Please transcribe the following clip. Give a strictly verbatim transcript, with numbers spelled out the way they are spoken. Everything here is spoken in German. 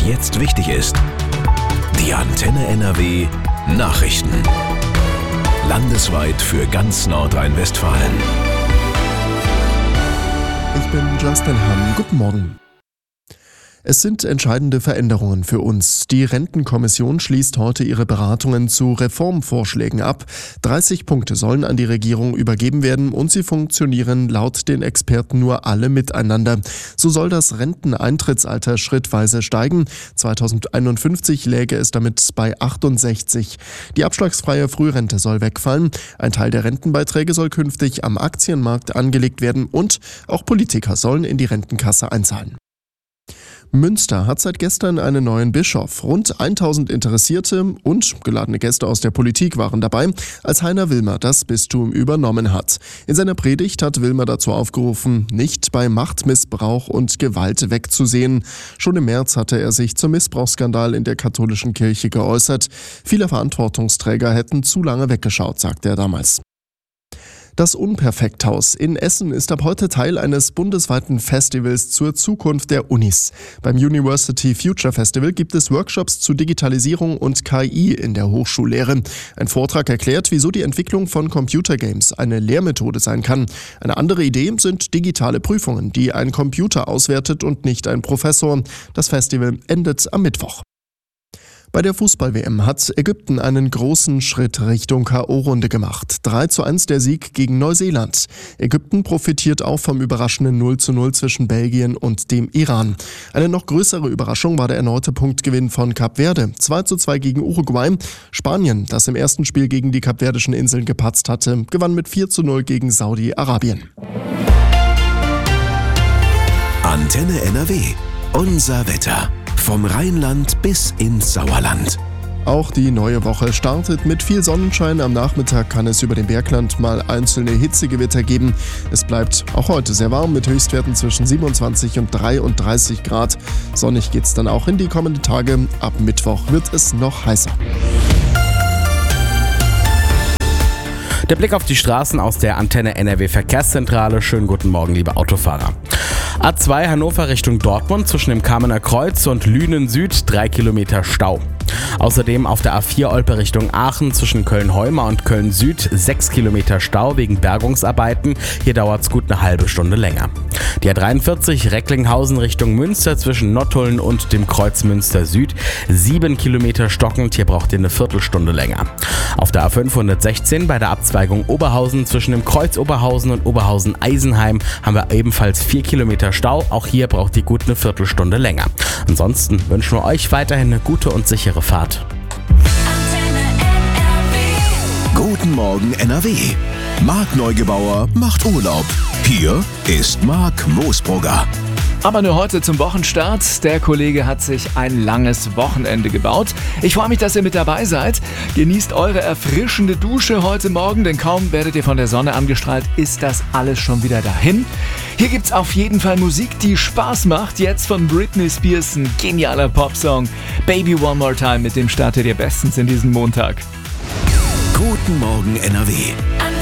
jetzt wichtig ist. Die Antenne N R W Nachrichten. Landesweit für ganz Nordrhein-Westfalen. Ich bin Justin Hamm. Guten Morgen. Es sind entscheidende Veränderungen für uns. Die Rentenkommission schließt heute ihre Beratungen zu Reformvorschlägen ab. dreißig Punkte sollen an die Regierung übergeben werden und sie funktionieren laut den Experten nur alle miteinander. So soll das Renteneintrittsalter schrittweise steigen. zweitausendeinundfünfzig läge es damit bei achtundsechzig. Die abschlagsfreie Frührente soll wegfallen. Ein Teil der Rentenbeiträge soll künftig am Aktienmarkt angelegt werden und auch Politiker sollen in die Rentenkasse einzahlen. Münster hat seit gestern einen neuen Bischof. Rund tausend Interessierte und geladene Gäste aus der Politik waren dabei, als Heiner Wilmer das Bistum übernommen hat. In seiner Predigt hat Wilmer dazu aufgerufen, nicht bei Machtmissbrauch und Gewalt wegzusehen. Schon im März hatte er sich zum Missbrauchsskandal in der katholischen Kirche geäußert. Viele Verantwortungsträger hätten zu lange weggeschaut, sagte er damals. Das Unperfekthaus in Essen ist ab heute Teil eines bundesweiten Festivals zur Zukunft der Unis. Beim University Future Festival gibt es Workshops zu Digitalisierung und K I in der Hochschullehre. Ein Vortrag erklärt, wieso die Entwicklung von Computergames eine Lehrmethode sein kann. Eine andere Idee sind digitale Prüfungen, die ein Computer auswertet und nicht ein Professor. Das Festival endet am Mittwoch. Bei der Fußball-W M hat Ägypten einen großen Schritt Richtung K O-Runde gemacht. drei zu eins der Sieg gegen Neuseeland. Ägypten profitiert auch vom überraschenden null zu null zwischen Belgien und dem Iran. Eine noch größere Überraschung war der erneute Punktgewinn von Kap Verde. zwei zu zwei gegen Uruguay. Spanien, das im ersten Spiel gegen die Kapverdischen Inseln gepatzt hatte, gewann mit vier zu null gegen Saudi-Arabien. Antenne N R W. Unser Wetter. Vom Rheinland bis ins Sauerland. Auch die neue Woche startet mit viel Sonnenschein. Am Nachmittag kann es über dem Bergland mal einzelne Hitzegewitter geben. Es bleibt auch heute sehr warm mit Höchstwerten zwischen siebenundzwanzig und dreiunddreißig Grad. Sonnig geht's dann auch in die kommenden Tage. Ab Mittwoch wird es noch heißer. Der Blick auf die Straßen aus der Antenne N R W Verkehrszentrale. Schönen guten Morgen, liebe Autofahrer. A zwei Hannover Richtung Dortmund zwischen dem Kamener Kreuz und Lünen Süd drei Kilometer Stau. Außerdem auf der A vier Olpe Richtung Aachen zwischen Köln-Heuma und Köln-Süd sechs Kilometer Stau wegen Bergungsarbeiten. Hier dauert es gut eine halbe Stunde länger. Die A dreiundvierzig Recklinghausen Richtung Münster zwischen Nottuln und dem Kreuz Münster Süd sieben Kilometer stockend. Hier braucht ihr eine Viertelstunde länger. Auf der A fünfhundertsechzehn bei der Abzweigung Oberhausen zwischen dem Kreuz Oberhausen und Oberhausen-Eisenheim haben wir ebenfalls vier Kilometer Stau. Auch hier braucht ihr gut eine Viertelstunde länger. Ansonsten wünschen wir euch weiterhin eine gute und sichere Fahrt. Guten Morgen N R W. Marc Neugebauer macht Urlaub. Hier ist Marc Moosbrugger. Aber nur heute zum Wochenstart. Der Kollege hat sich ein langes Wochenende gebaut. Ich freue mich, dass ihr mit dabei seid. Genießt eure erfrischende Dusche heute Morgen, denn kaum werdet ihr von der Sonne angestrahlt, ist das alles schon wieder dahin. Hier gibt's auf jeden Fall Musik, die Spaß macht. Jetzt von Britney Spears, ein genialer Popsong. Baby One More Time, mit dem startet ihr bestens in diesen Montag. Guten Morgen N R W.